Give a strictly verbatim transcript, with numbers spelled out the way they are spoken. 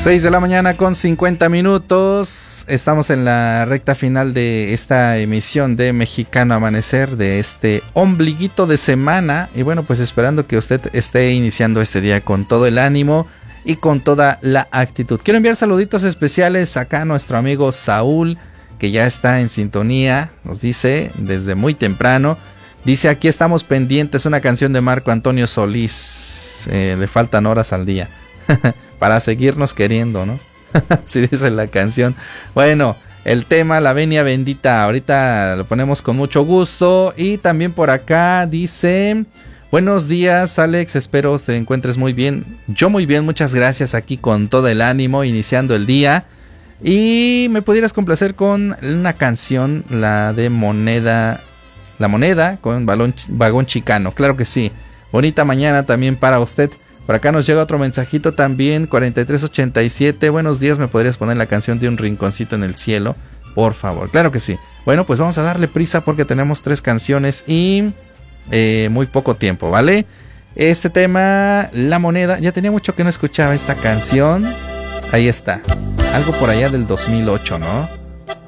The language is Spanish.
seis de la mañana con cincuenta minutos. Estamos en la recta final de esta emisión de Mexicano Amanecer, de este ombliguito de semana. Y bueno, pues esperando que usted esté iniciando este día con todo el ánimo y con toda la actitud. Quiero enviar saluditos especiales acá a nuestro amigo Saúl, que ya está en sintonía. Nos dice desde muy temprano. Dice: aquí estamos pendientes, una canción de Marco Antonio Solís. Eh, le faltan horas al día para seguirnos queriendo, ¿no? Así dice la canción. Bueno, el tema La Venia Bendita, ahorita lo ponemos con mucho gusto. Y también por acá dice: buenos días, Alex, espero te encuentres muy bien. Yo muy bien, muchas gracias, aquí con todo el ánimo, iniciando el día. Y me pudieras complacer con una canción, la de Moneda, La Moneda, con balón, Vagón Chicano, claro que sí. Bonita mañana también para usted. Por acá nos llega otro mensajito también, cuarenta y tres ochenta y siete. Buenos días, ¿me podrías poner la canción de Un Rinconcito en el Cielo? Por favor, claro que sí. Bueno, pues vamos a darle prisa porque tenemos tres canciones y eh, muy poco tiempo, ¿vale? Este tema, La Moneda, ya tenía mucho que no escuchaba esta canción. Ahí está, algo por allá del dos mil ocho, ¿no?